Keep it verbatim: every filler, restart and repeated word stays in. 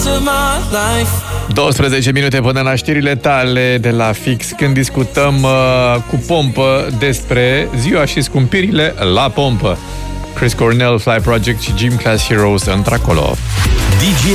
of my life. douăsprezece minute până la știrile tale de la Fix, când discutăm uh, cu pompă despre ziua și scumpirile la pompă. Chris Cornell, Fly Project și Gym Class Heroes într-acolo. D J